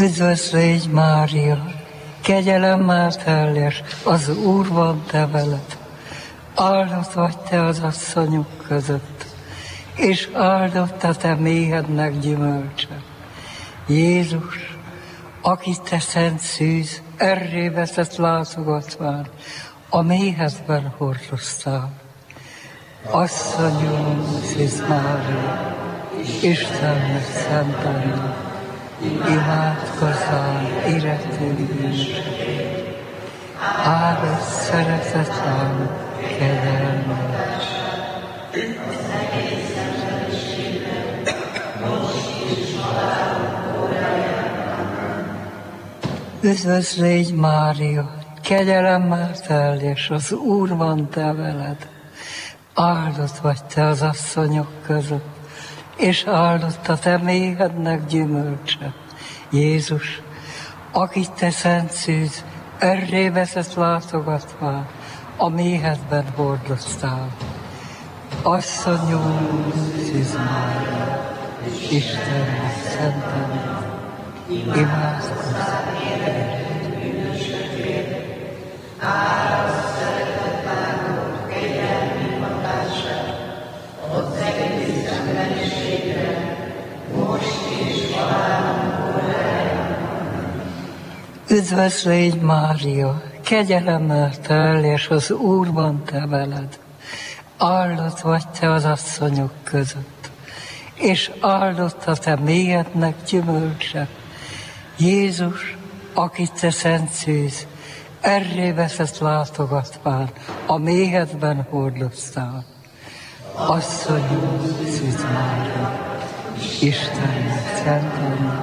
Üdvös légy, Mária, kegyelemmel teljes, az Úr van te veled. Áldott vagy te az asszonyok között, és áldott a te méhednek gyümölcse. Jézus, akit te szent szűz, erré vetett látogatván, a méhedben hordoztál. Asszonyom, Szűz Mária, Istennek szent Anna, imádkozzál érettünk bűnösökért. Áldott szeretetlen kegyelmet. Üdvös légy, Mária, kegyelemmel teljes, az Úr van te veled. Áldott vagy te az asszonyok között, és áldott a te méhednek gyümölcse. Jézus, akit te szent szűz, erré vetett látogatván, a méhedben hordoztál. Asszonyom, Szűz Mária, Istennek szent Anna, imádkozzál értünk bűnösökért. Áldott szeretetlen kegyelmi hatását, az egész emberiségre, most és halálunk órájában. Üdvös légy, Mária, kegyelemmel teljes, az Úr van te veled. Áldott vagy te az asszonyok között, és áldott a te méhednek gyümölcse. Jézus, akit te szent szűz, erré vetett látogatván, a méhedben hordoztál. Asszonyom, Szűz Mária, Istennek szent Anna,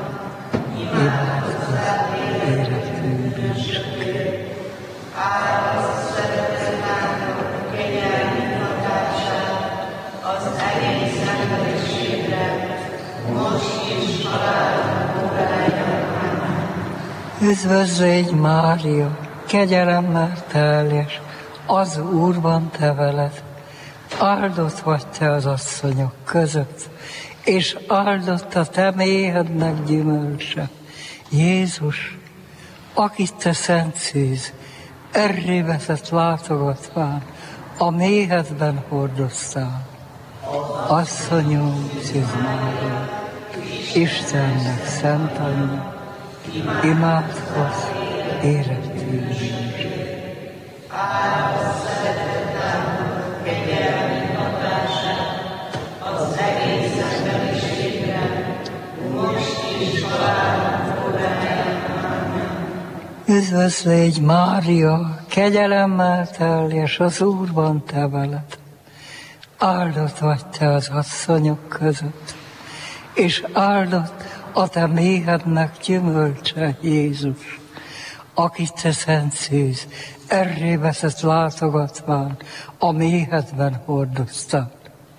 imádkozz érettünk bűnösökért. Áldott szeretetlen kegyelmi hatását, az egész emberiségre, most is halálunk órájában. Üdvös légy, Mária, kegyelemmel teljes, az Úr van te veled. Áldott vagy te az asszonyok között, és áldott a te méhednek gyümölcse. Jézus, akit te szent szűz, erré vetett látogatván, a méhedben hordoztál. Asszonyom, Szűz Mária, Istennek szent Anna, imádkozz érettünk bűnösökért. Áldott szeretetlen kegyelmi hatását, az egész emberiségre, most is halálunk órájában. Üdvös légy, Mária, kegyelemmel teljes, az Úr van te veled. Áldott vagy te az asszonyok között, és áldott a te méhednek gyümölcse, Jézus, akit te szent szűz, erré vetett látogatván, a méhedben hordoztál.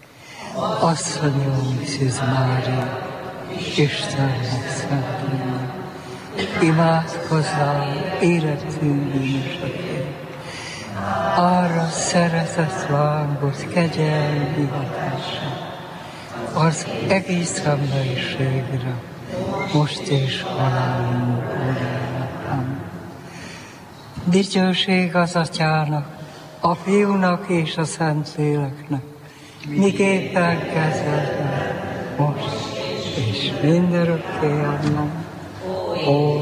Asszonyom, Szűz Mária, Istennek szent Anna, imádkozzál érettünk bűnösökért. Arra szeretett lángot kegyelmi hatását, az egész emberiségre, most és halálunk órájában. Dicsőség az Atyának, a Fiúnak és a Szentléleknek, miképpen kezdetben, most és mindörökké. Amen. Ó,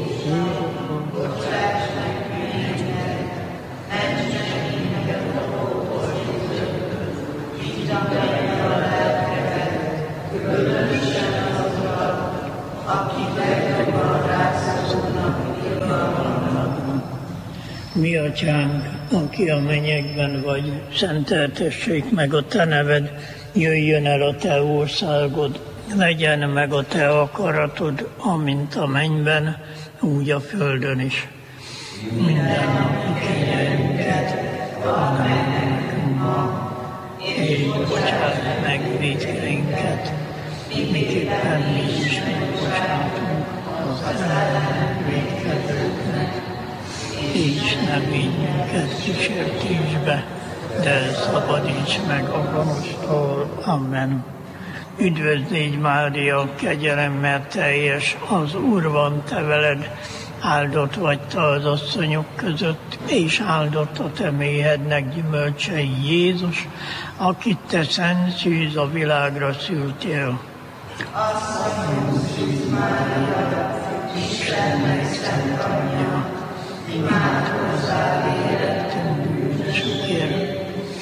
Mi Atyánk, aki a mennyekben vagy, szenteltessék meg a te neved, jöjjön el a te országod, legyen meg a te akaratod, amint a mennyben, úgy a földön is. Minden napi kegyelmünket add meg nekünk ma, és bocsáss meg vétkeinket, miképpen mi is megbocsátunk az ellenünk vétkezőknek. És ne vigy minket kísértésbe, de szabadíts meg a gonosztól. Amen. Üdvözl légy Mária, kegyelemmel teljes, az Úr van te veled, áldott vagy te az asszonyok között, és áldott a te méhednek gyümölcse Jézus, akit te szent szűz a világra szültél. Asszonyunk Szűz Mária, Istennek szent anyja, imádkozzál érettünk bűnösökért,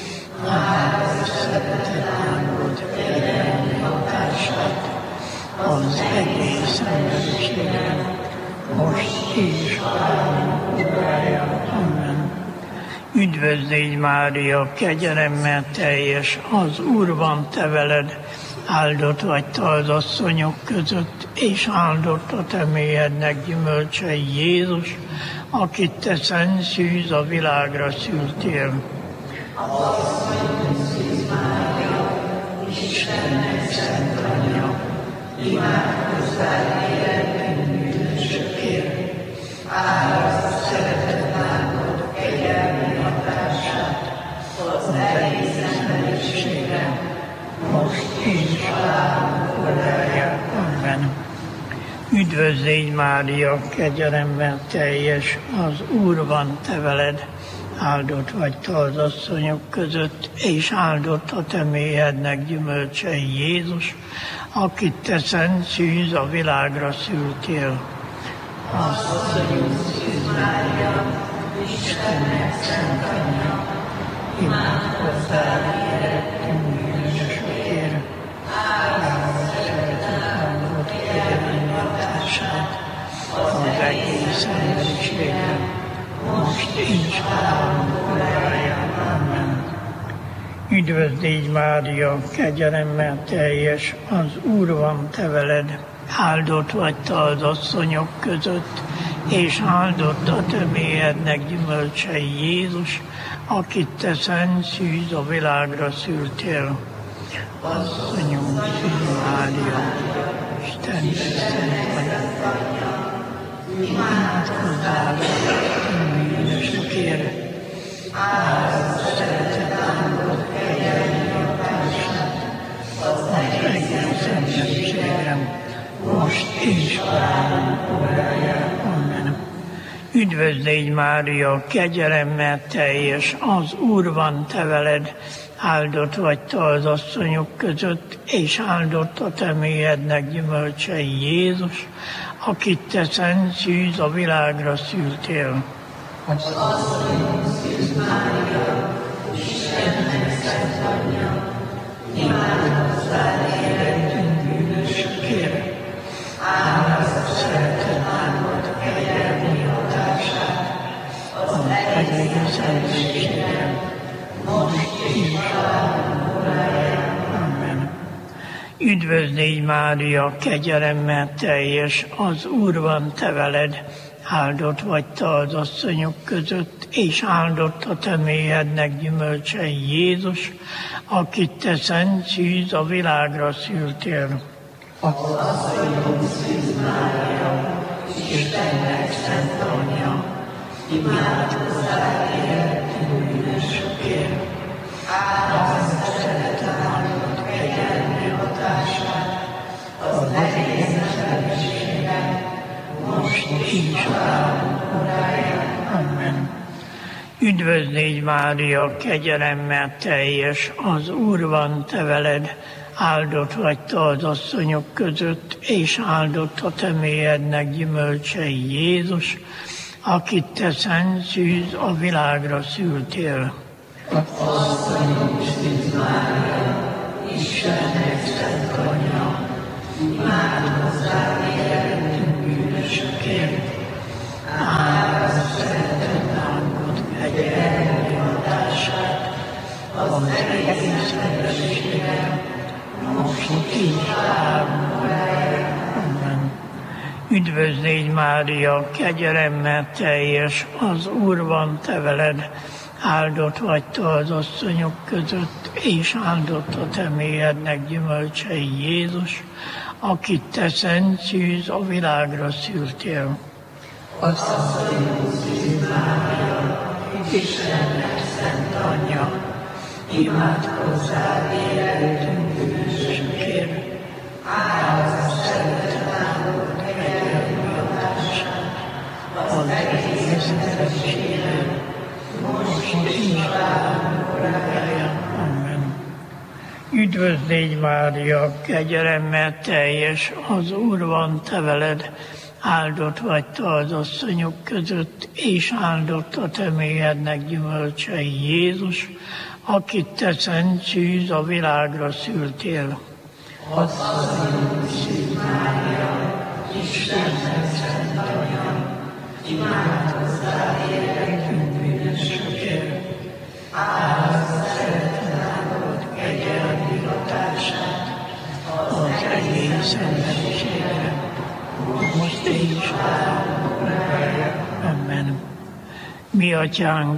már összevetett áldott kegyelmi hatását az egész emberiségre, most és halálra. Amen. Üdvözl légy Mária, kegyelemmel teljes, az Úr van te veled, áldott vagy te az asszonyok között, és áldott a te méhednek gyümölcse Jézus, akit te szent szűz a világra szültél. Asszonyunk Szűz Mária, Istennek szent anyja, imádkozzál érettünk bűnösökért, áldott szeretett áldott kegyelmi hatását az egész emberiségre, most és halálra. Amen. Üdvözl légy Mária, kegyelemmel teljes, az Úr van te veled, áldott vagy te az asszonyok között, és áldott a te méhednek gyümölcse Jézus, akit te szent szűz a világra szültél. Asszonyunk Szűz Mária, Istennek szent anyja, imádkozzál érettünk bűnösökért, áldott szeretett áldott kegyelmi hatását az egész emberiségre, most és halálra. Amen. Üdvözl légy Mária, kegyelemmel teljes, az Úr van te veled, áldott vagy te az asszonyok között, és áldott a te méhednek gyümölcse Jézus, akit te szent szűz a világra szültél. Asszonyunk Szűz Mária, Istennek szent anyja, imádkozzál bűnösökért, áldott szeretett áldott kegyelmi hatását az egész emberiségre, most és halálra. Amen. Üdvözl légy Mária, kegyelemmel teljes, az Úr van te veled, áldott vagy te az asszonyok között, és áldott a te méhednek gyümölcse Jézus, akit te szent szűz a világra szültél. Asszonyunk Szűz Mária, Istennek szent anyja, imádkozzál érettünk bűnösökért, áldott szeretett áldott kegyelmi hatását az egész emberiségre, most és halálra. Amen. Üdvözl légy Mária, kegyelemmel teljes, az Úr van te veled, áldott vagy te az asszonyok között, és áldott a te méhednek gyümölcse Jézus, akit te szent szűz a világra szültél. Asszonyunk Szűz Mária, Istennek szent anyja, imádkozzál érettünk bűnösökért, áldott szeretett áldott kegyelmi hatását az egész emberiségre, most és halálra. Amen. Üdvözl légy Mária, kegyelemmel teljes, az Úr van te veled, áldott vagy te az asszonyok között, és áldott a te méhednek gyümölcse Jézus, akit te szent szűz a világra szültél. Asszonyunk Szűz Mária, Istennek szent anyja, imádkozzál érettünk bűnösökért, áldott szeretett áldott kegyelmi hatását az egész emberiségre, most és halálra. Amen. Üdvözl légy Mária, kegyelemmel teljes, az Úr van te veled, áldott vagy te az asszonyok között, és áldott a te méhednek gyümölcse Jézus, akit te szent szűz a világra szültél. Asszonyunk Szűz Mária, Istennek szent anyja, imádkozzál értünk bűnösökért, áldott szeretetámot, kegyelmi hatását, az egész teremtségem, most is korábban. Amen. Üdvözl légy, Mária, kegyelemmel teljes, az Úr van te veled, áldott vagy te az asszonyok között, és áldott a te méhednek gyümölcse, Jézus, akit te szent szűz a világra szültél. Asszonyunk, Szűz Mária, Istennek szent Anya, imádkozzál értünk bűnösökért, áldott szeretetámot, kegyelmi hatását, az egész emberiségre, most és Amen. Mi atyánk,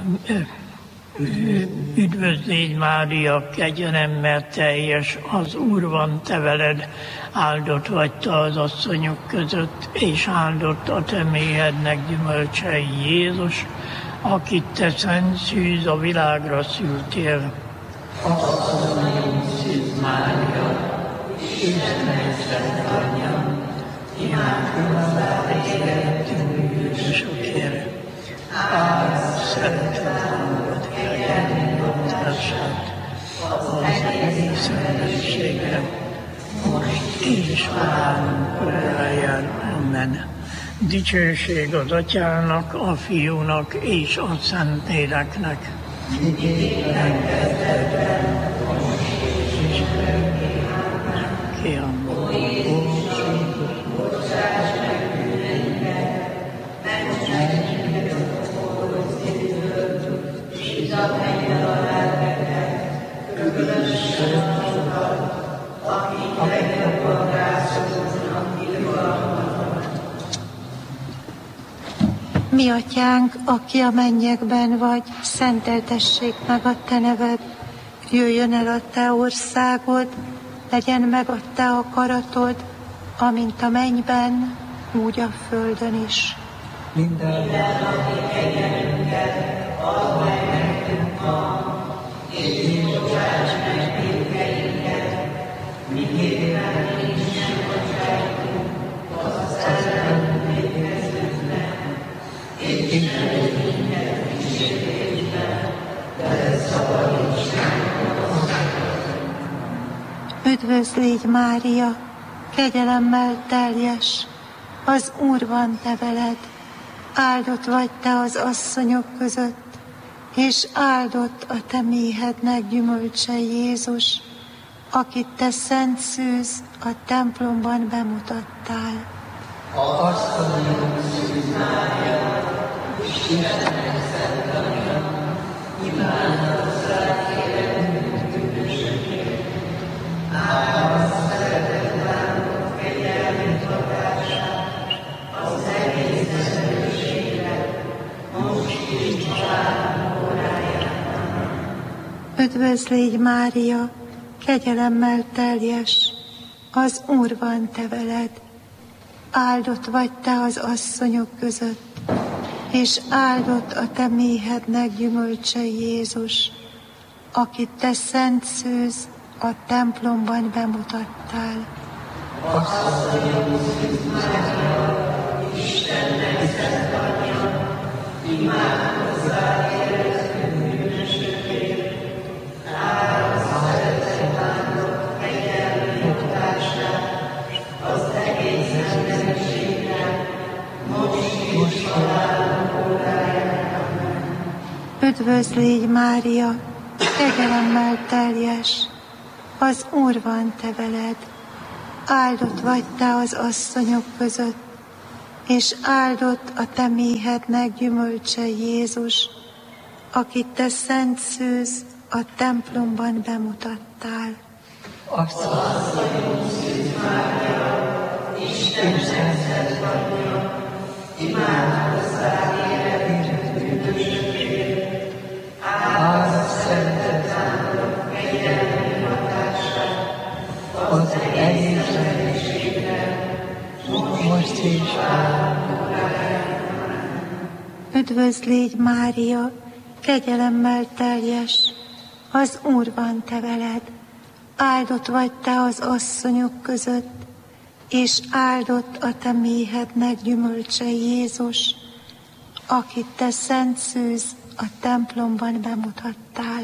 üdvözl légy, Mária, kegyelemmel teljes, az Úr van te veled, áldott vagy te az asszonyok között, és áldott a te méhednek gyümölcse, Jézus, akit te szent szűz a világra szültél. Asszonyunk, Szűz Mária, Istennek szent Anya, imádkozzál értünk bűnösökért, áldott szeretetámot, kegyelmi hatását, az egész emberiségre, most és korábban. Amen. Dicsőség az Atyának, a Fiúnak és a Szentléleknek. Mi atyánk, aki a mennyekben vagy, szenteltessék meg a te neved, jöjjön el a te országod, legyen meg a te akaratod, amint a mennyben, úgy a földön is. Minden napi kegyelmünket add meg nekünk ma, és bocsáss meg bűneinket, miképpen mi is megbocsátjuk az ellenünk vétkezőknek, és ne vigy minket kísértésbe, de szabadíts meg a gonosztól. Üdvözl légy, Mária, kegyelemmel teljes, az Úr van te veled, áldott vagy te az asszonyok között, és áldott a te méhednek gyümölcse, Jézus, akit te szent szűz a templomban bemutattál. Asszonyunk, Szűz Mária, Istennek szent Anya, imádkozzál értünk bűnösökért, áldott szeretetámot, kegyelmi hatását, az egész emberiségre, most és korábban. Üdvözl légy, Mária, kegyelemmel teljes, az Úr van te veled, áldott vagy te az asszonyok között, és áldott a te méhednek gyümölcse, Jézus, akit te szent szűz a templomban bemutattál. Asszonyunk, Szűz Mária, Istennek szent Anya, imádkozzál értünk bűnösökért, áldott szeretetámot, kegyelmi hatását, az egész emberiségre, most és korábban. Üdvözl légy, Mária, kegyelemmel teljes, az Úr van te veled, áldott vagy te az asszonyok között, és áldott a te méhednek gyümölcse, Jézus, akit te szent szűz a templomban bemutattál. Asszonyunk, Szűz Mária, Istennek szent Anya, imádkozzál értünk bűnösökért, áldott szeretetámot, kegyelmi hatását, az egész emberiségre, most és Üdvözl légy, Mária, kegyelemmel teljes, Az Úr van te veled, áldott vagy te az asszonyok között, és áldott a te méhednek gyümölcse Jézus, akit te szent szűz a templomban bemutattál.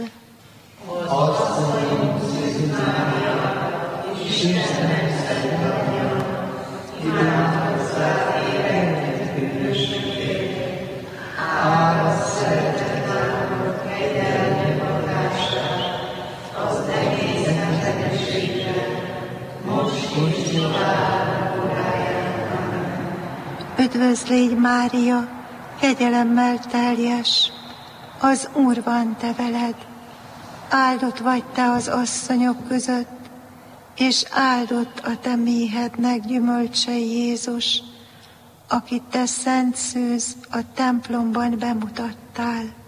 Üdvözl légy, Mária, kegyelemmel teljes, az Úr van te veled, áldott vagy te az asszonyok között, és áldott a te méhednek gyümölcse Jézus, akit te szent szűz a templomban bemutattál.